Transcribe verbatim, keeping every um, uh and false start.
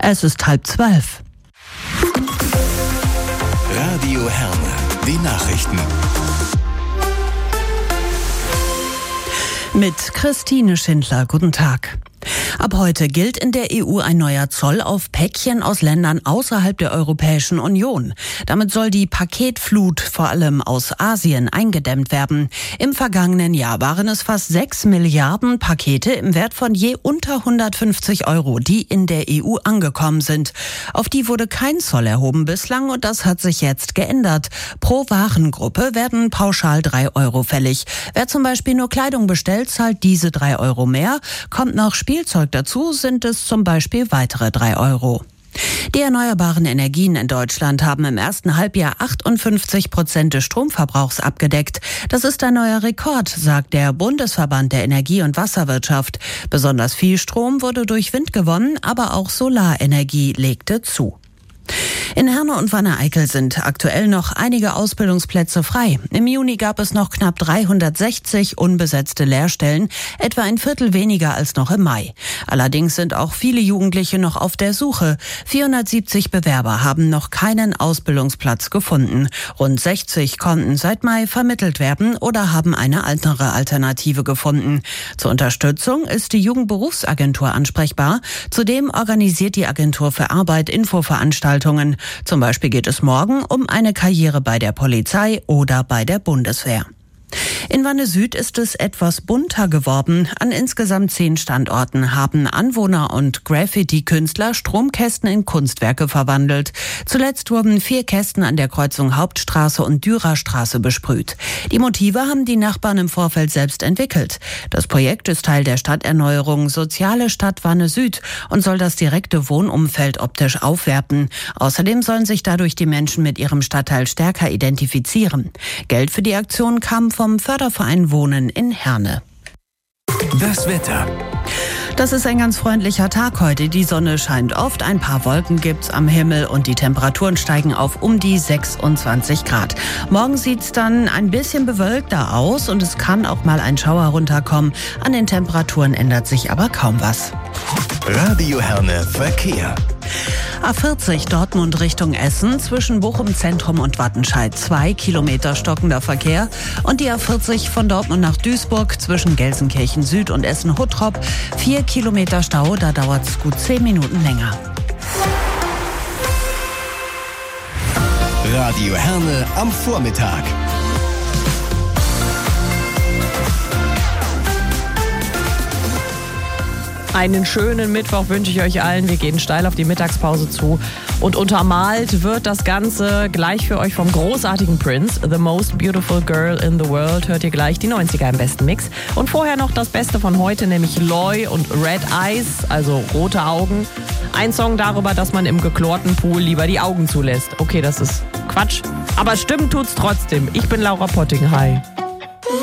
Es ist halb zwölf. Radio Herne, die Nachrichten. Mit Christine Schindler, guten Tag. Ab heute gilt in der E U ein neuer Zoll auf Päckchen aus Ländern außerhalb der Europäischen Union. Damit soll die Paketflut vor allem aus Asien eingedämmt werden. Im vergangenen Jahr waren es fast sechs Milliarden Pakete im Wert von je unter hundertfünfzig Euro, die in der E U angekommen sind. Auf die wurde kein Zoll erhoben bislang und das hat sich jetzt geändert. Pro Warengruppe werden pauschal drei Euro fällig. Wer zum Beispiel nur Kleidung bestellt, zahlt diese drei Euro mehr. Kommt noch Spielzeug dazu, sind es zum Beispiel weitere drei Euro. Die erneuerbaren Energien in Deutschland haben im ersten Halbjahr achtundfünfzig Prozent des Stromverbrauchs abgedeckt. Das ist ein neuer Rekord, sagt der Bundesverband der Energie- und Wasserwirtschaft. Besonders viel Strom wurde durch Wind gewonnen, aber auch Solarenergie legte zu. In Herne und Wanne-Eickel sind aktuell noch einige Ausbildungsplätze frei. Im Juni gab es noch knapp dreihundertsechzig unbesetzte Lehrstellen, etwa ein Viertel weniger als noch im Mai. Allerdings sind auch viele Jugendliche noch auf der Suche. vierhundertsiebzig Bewerber haben noch keinen Ausbildungsplatz gefunden. Rund sechzig konnten seit Mai vermittelt werden oder haben eine andere Alternative gefunden. Zur Unterstützung ist die Jugendberufsagentur ansprechbar. Zudem organisiert die Agentur für Arbeit Infoveranstaltungen. Zum Beispiel geht es morgen um eine Karriere bei der Polizei oder bei der Bundeswehr. In Wanne-Süd ist es etwas bunter geworden. An insgesamt zehn Standorten haben Anwohner und Graffiti-Künstler Stromkästen in Kunstwerke verwandelt. Zuletzt wurden vier Kästen an der Kreuzung Hauptstraße und Dürerstraße besprüht. Die Motive haben die Nachbarn im Vorfeld selbst entwickelt. Das Projekt ist Teil der Stadterneuerung Soziale Stadt Wanne-Süd und soll das direkte Wohnumfeld optisch aufwerten. Außerdem sollen sich dadurch die Menschen mit ihrem Stadtteil stärker identifizieren. Geld für die Aktion kam vom vom Förderverein Wohnen in Herne. Das Wetter. Das ist ein ganz freundlicher Tag heute. Die Sonne scheint oft, ein paar Wolken gibt's am Himmel und die Temperaturen steigen auf um die sechsundzwanzig Grad. Morgen sieht's dann ein bisschen bewölkter aus und es kann auch mal ein Schauer runterkommen. An den Temperaturen ändert sich aber kaum was. Radio Herne Verkehr. A vierzig Dortmund Richtung Essen zwischen Bochum Zentrum und Wattenscheid. Zwei Kilometer stockender Verkehr. Und die A vierzig von Dortmund nach Duisburg zwischen Gelsenkirchen Süd und Essen-Huttrop. Vier Kilometer Stau, da dauert es gut zehn Minuten länger. Radio Herne am Vormittag. Einen schönen Mittwoch wünsche ich euch allen. Wir gehen steil auf die Mittagspause zu. Und untermalt wird das Ganze gleich für euch vom großartigen Prince. The Most Beautiful Girl in the World. Hört ihr gleich die neunziger im besten Mix. Und vorher noch das Beste von heute, nämlich Loy und Red Eyes, also rote Augen. Ein Song darüber, dass man im geklorten Pool lieber die Augen zulässt. Okay, das ist Quatsch. Aber stimmen tut's trotzdem. Ich bin Laura Potting. Hi.